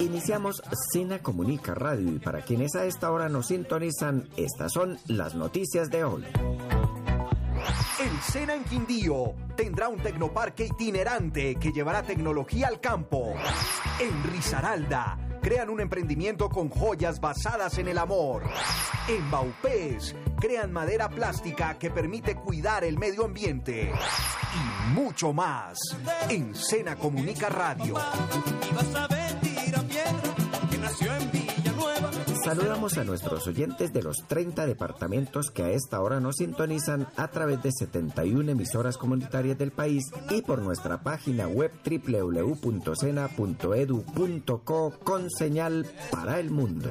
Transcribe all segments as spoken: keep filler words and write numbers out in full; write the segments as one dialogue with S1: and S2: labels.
S1: Iniciamos Sena Comunica Radio y para quienes a esta hora nos sintonizan, estas son las noticias de hoy.
S2: El Sena en Quindío tendrá un tecnoparque itinerante que llevará tecnología al campo. En Risaralda crean un emprendimiento con joyas basadas en el amor. En Baupés crean madera plástica que permite cuidar el medio ambiente. Y mucho más en Sena Comunica Radio.
S1: Saludamos a nuestros oyentes de los treinta departamentos que a esta hora nos sintonizan a través de setenta y una emisoras comunitarias del país y por nuestra página web doble u doble u doble u punto sena punto edu punto co con señal para el mundo.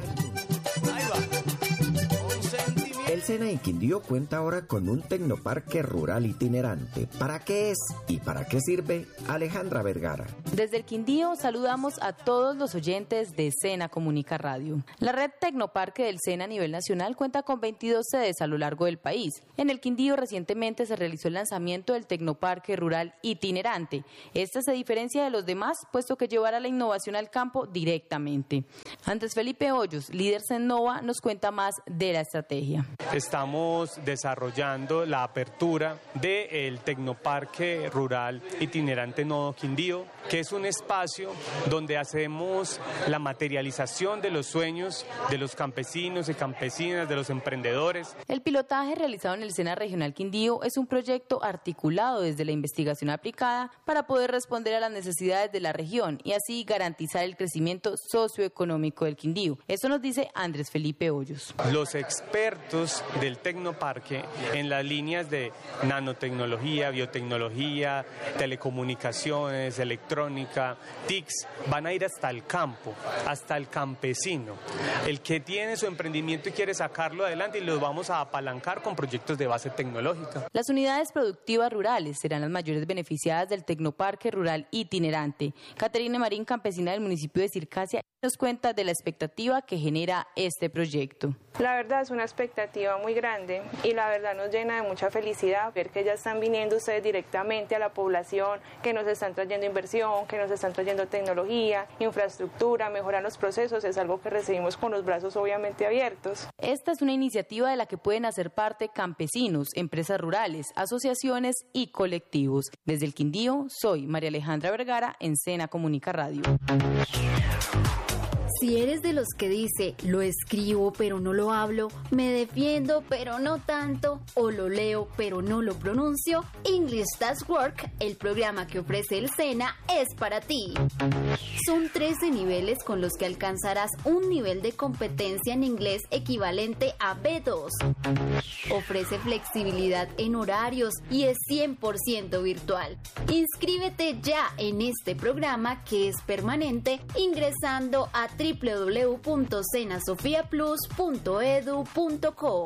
S1: El Sena en Quindío cuenta ahora con un tecnoparque rural itinerante. ¿Para qué es y para qué sirve? Alejandra Vergara.
S3: Desde el Quindío saludamos a todos los oyentes de Sena Comunica Radio. La red Tecnoparque del Sena a nivel nacional cuenta con veintidós sedes a lo largo del país. En el Quindío recientemente se realizó el lanzamiento del Tecnoparque Rural Itinerante. Esta se diferencia de los demás puesto que llevará la innovación al campo directamente. Andrés Felipe Hoyos, líder Sennova, nos cuenta más de la estrategia.
S4: Estamos desarrollando la apertura del Tecnoparque Rural Itinerante Nodo Quindío, que es un espacio donde hacemos la materialización de los sueños de los campesinos y campesinas, de los emprendedores.
S3: El pilotaje realizado en el Sena Regional Quindío es un proyecto articulado desde la investigación aplicada para poder responder a las necesidades de la región y así garantizar el crecimiento socioeconómico del Quindío. Eso nos dice Andrés Felipe Hoyos.
S4: Los expertos del Tecnoparque en las líneas de nanotecnología, biotecnología, telecomunicaciones, electrónica, T I Cs, van a ir hasta el campo, hasta el campesino, el que tiene su emprendimiento y quiere sacarlo adelante, y los vamos a apalancar con proyectos de base tecnológica.
S3: Las unidades productivas rurales serán las mayores beneficiadas del Tecnoparque Rural Itinerante. Caterina Marín, campesina del municipio de Circasia, nos cuenta de la expectativa que genera este proyecto.
S5: La verdad es una expectativa muy grande y la verdad nos llena de mucha felicidad ver que ya están viniendo ustedes directamente a la población, que nos están trayendo inversión, que nos están trayendo tecnología, infraestructura, mejorar los procesos, es algo que recibimos con los brazos obviamente abiertos.
S3: Esta es una iniciativa de la que pueden hacer parte campesinos, empresas rurales, asociaciones y colectivos. Desde el Quindío, soy María Alejandra Vergara en Sena Comunica Radio.
S6: Si eres de los que dice, lo escribo pero no lo hablo, me defiendo pero no tanto, o lo leo pero no lo pronuncio, English Does Work, el programa que ofrece el Sena, es para ti. Son trece niveles con los que alcanzarás un nivel de competencia en inglés equivalente a B dos. Ofrece flexibilidad en horarios y es cien por ciento virtual. Inscríbete ya en este programa que es permanente ingresando a doble u doble u doble u punto sena sofia plus punto edu punto co.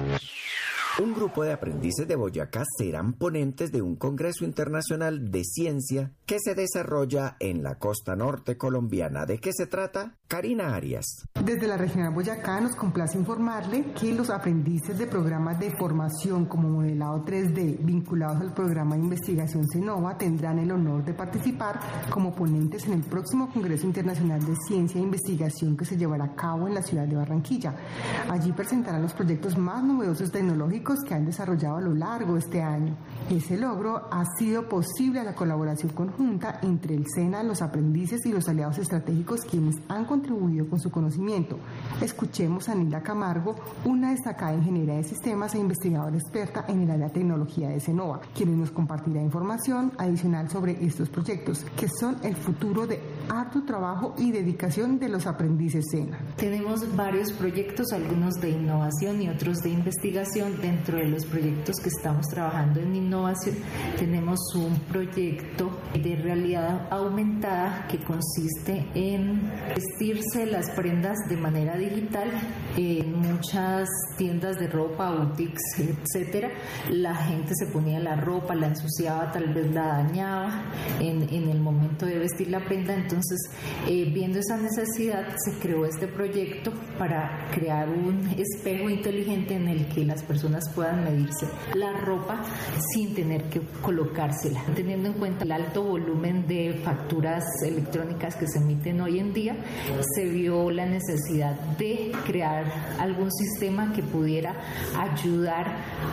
S1: Un grupo de aprendices de Boyacá serán ponentes de un congreso internacional de ciencia que se desarrolla en la costa norte colombiana. ¿De qué se trata? Karina Arias.
S7: Desde la Regional Boyacá nos complace informarle que los aprendices de programas de formación como modelado tres D vinculados al programa de investigación Sennova tendrán el honor de participar como ponentes en el próximo Congreso Internacional de Ciencia e Investigación que se llevará a cabo en la ciudad de Barranquilla. Allí presentarán los proyectos más novedosos tecnológicos que han desarrollado a lo largo de este año. Ese logro ha sido posible a la colaboración conjunta entre el Sena, los aprendices y los aliados estratégicos quienes han contribuido con su conocimiento. Escuchemos a Nilda Camargo, una destacada ingeniera de sistemas e investigadora experta en el área de tecnología de Sennova, quien nos compartirá información adicional sobre estos proyectos, que son el futuro de harto trabajo y dedicación de los aprendices Sena.
S8: Tenemos varios proyectos, algunos de innovación y otros de investigación. Dentro de los proyectos que estamos trabajando en innovación, tenemos un proyecto de realidad aumentada que consiste en vestirse las prendas de manera digital. En muchas tiendas de ropa, boutiques, etcétera, la gente se ponía la ropa, la ensuciaba, tal vez la dañaba en, en el momento de vestir la prenda. Entonces, eh, viendo esa necesidad, se creó este proyecto para crear un espejo inteligente en el que las personas puedan medirse la ropa sin tener que colocársela. Teniendo en cuenta el alto volumen de facturas electrónicas que se emiten hoy en día, se vio la necesidad de crear algún sistema que pudiera ayudar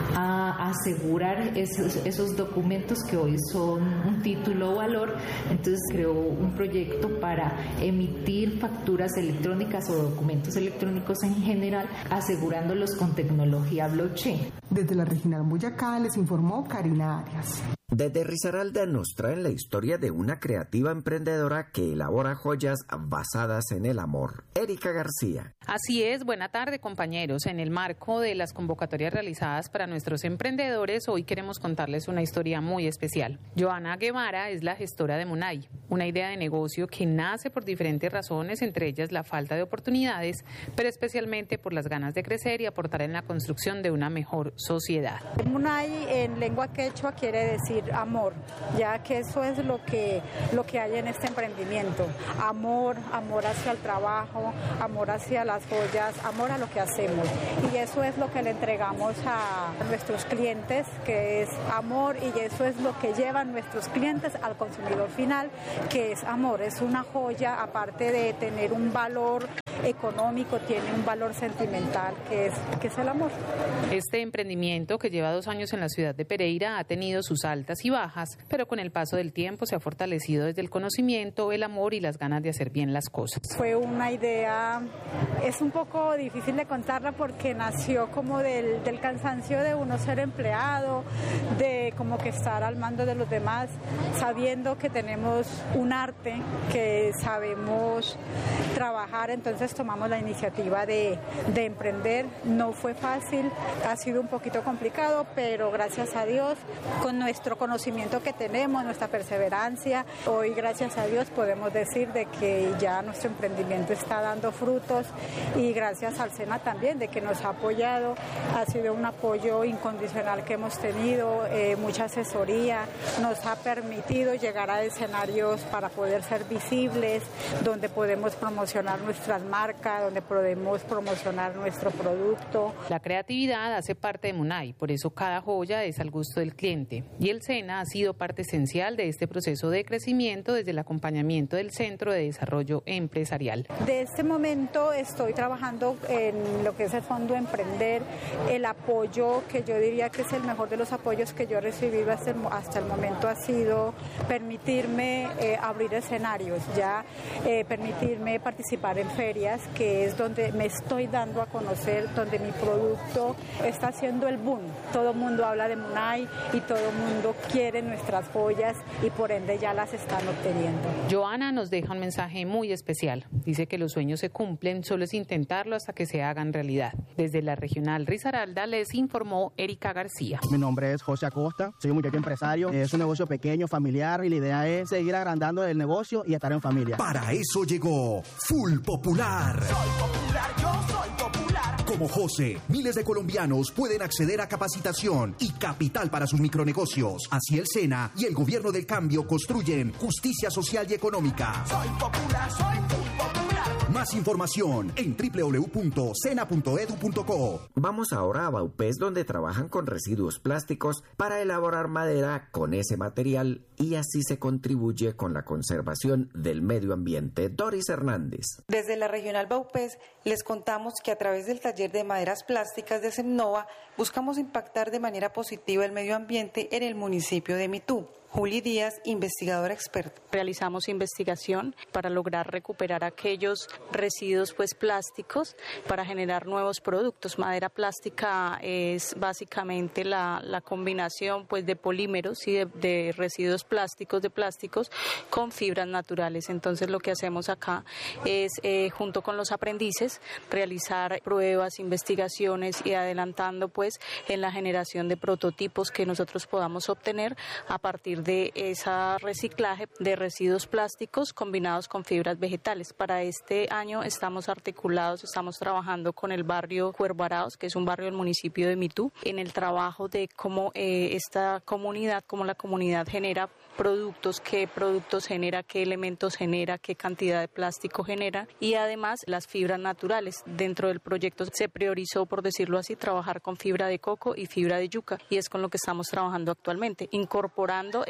S8: a asegurar esos, esos documentos que hoy son un título o valor. Entonces creó un proyecto para emitir facturas electrónicas o documentos electrónicos en general, asegurándolos con tecnología blockchain.
S7: Desde la Regional Boyacá les informó Karina Arias.
S1: Desde Risaralda nos traen la historia de una creativa emprendedora que elabora joyas basadas en el amor. Erika García.
S9: Así es, buena tarde compañeros. En el marco de las convocatorias realizadas para nuestros emprendedores, hoy queremos contarles una historia muy especial. Joana Guevara es la gestora de Munay, una idea de negocio que nace por diferentes razones, entre ellas la falta de oportunidades, pero especialmente por las ganas de crecer y aportar en la construcción de una mejor sociedad.
S10: Munay en lengua quechua quiere decir amor, ya que eso es lo que, lo que hay en este emprendimiento. Amor, amor hacia el trabajo, amor hacia las joyas, amor a lo que hacemos. Y eso es lo que le entregamos a nuestros clientes, que es amor, y eso es lo que llevan nuestros clientes al consumidor final, que es amor. Es una joya, aparte de tener un valor económico, tiene un valor sentimental, que es, que es el amor.
S9: Este emprendimiento, que lleva dos años en la ciudad de Pereira, ha tenido sus altas y bajas, pero con el paso del tiempo se ha fortalecido desde el conocimiento, el amor y las ganas de hacer bien las cosas.
S10: Fue una idea, es un poco difícil de contarla porque nació como del, del cansancio de uno ser empleado, de como que estar al mando de los demás, sabiendo que tenemos un arte que sabemos trabajar. Entonces tomamos la iniciativa de, de emprender. No fue fácil, ha sido un poquito complicado, pero gracias a Dios, con nuestro conocimiento que tenemos, nuestra perseverancia, hoy gracias a Dios podemos decir de que ya nuestro emprendimiento está dando frutos, y gracias al SENA también, de que nos ha apoyado. Ha sido un apoyo incondicional que hemos tenido, eh, mucha asesoría, nos ha permitido llegar a escenarios para poder ser visibles, donde podemos promocionar nuestras marcas, donde podemos promocionar nuestro producto.
S9: La creatividad hace parte de Munay, por eso cada joya es al gusto del cliente, y el SENA ha sido parte esencial de este proceso de crecimiento desde el acompañamiento del Centro de Desarrollo Empresarial.
S10: De este momento estoy trabajando en lo que es el Fondo Emprender, el apoyo que yo diría que es el mejor de los apoyos que yo he recibido hasta el, hasta el momento ha sido permitirme eh, abrir escenarios, ya eh, permitirme participar en ferias, que es donde me estoy dando a conocer, donde mi producto está haciendo el boom. Todo el mundo habla de Munay y todo el mundo quiere nuestras joyas y por ende ya las están obteniendo.
S9: Joana nos deja un mensaje muy especial. Dice que los sueños se cumplen, solo es intentarlo hasta que se hagan realidad. Desde la Regional Risaralda les informó Erika García.
S11: Mi nombre es José Acosta, soy un muchacho empresario, es un negocio pequeño, familiar, y la idea es seguir agrandando el negocio y estar en familia.
S2: Para eso llegó Full Popular.
S12: Soy popular, yo soy popular.
S2: Como José, miles de colombianos pueden acceder a capacitación y capital para sus micronegocios. Así el SENA y el Gobierno del Cambio construyen justicia social y económica.
S12: Soy popular, soy full popular.
S2: Más información en doble u doble u doble u punto sena punto edu punto co.
S1: Vamos ahora a Baupés, donde trabajan con residuos plásticos para elaborar madera con ese material, y así se contribuye con la conservación del medio ambiente. Doris Hernández.
S13: Desde la Regional Baupés les contamos que a través del taller de maderas plásticas de Semnova buscamos impactar de manera positiva el medio ambiente en el municipio de Mitú. Juli Díaz, investigadora experta.
S14: Realizamos investigación para lograr recuperar aquellos residuos pues plásticos para generar nuevos productos. Madera plástica es básicamente la, la combinación pues de polímeros y de, de residuos plásticos de plásticos con fibras naturales. Entonces lo que hacemos acá es eh, junto con los aprendices realizar pruebas, investigaciones y adelantando pues en la generación de prototipos que nosotros podamos obtener a partir de de ese reciclaje de residuos plásticos combinados con fibras vegetales. Para este año estamos articulados, estamos trabajando con el barrio Cuervo Araos, que es un barrio del municipio de Mitú, en el trabajo de cómo eh, esta comunidad, cómo la comunidad genera productos, qué productos genera, qué elementos genera, qué cantidad de plástico genera, y además las fibras naturales. Dentro del proyecto se priorizó, por decirlo así, trabajar con fibra de coco y fibra de yuca, y es con lo que estamos trabajando actualmente, incorporando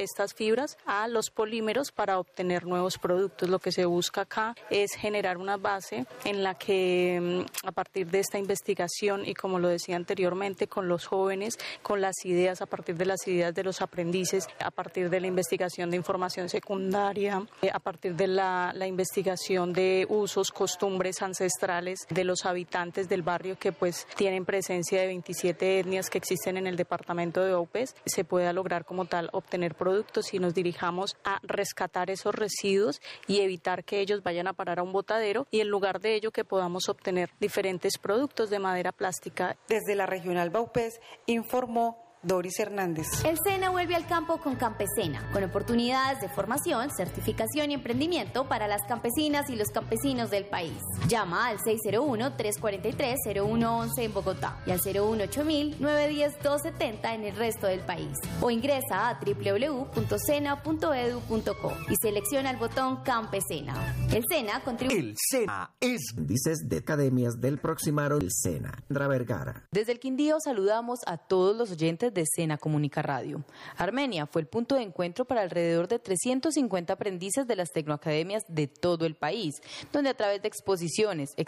S14: estas fibras a los polímeros para obtener nuevos productos. Lo que se busca acá es generar una base en la que a partir de esta investigación y, como lo decía anteriormente, con los jóvenes, con las ideas, a partir de las ideas de los aprendices, a partir de la investigación de información secundaria, a partir de la, la investigación de usos, costumbres ancestrales de los habitantes del barrio que pues tienen presencia de veintisiete etnias que existen en el departamento de Vaupés, se pueda lograr como tal obtener productos y nos dirijamos a rescatar esos residuos y evitar que ellos vayan a parar a un botadero, y en lugar de ello que podamos obtener diferentes productos de madera plástica.
S13: Desde la Regional Vaupés informó Doris Hernández.
S6: El SENA vuelve al campo con Campesena, con oportunidades de formación, certificación y emprendimiento para las campesinas y los campesinos del país. Llama al seis cero uno, tres cuatro tres, cero uno once en Bogotá y al cero uno ocho mil, nueve uno cero, dos siete cero en el resto del país. O ingresa a doble u doble u doble u punto sena punto edu punto co y selecciona el botón Campesena. El SENA contribuye.
S2: El SENA es
S1: Índices de academias del Proximaro del SENA. Andra Vergara.
S3: Desde el Quindío saludamos a todos los oyentes de Sena Comunica Radio. Armenia fue el punto de encuentro para alrededor de trescientos cincuenta aprendices de las tecnoacademias de todo el país, donde a través de exposiciones,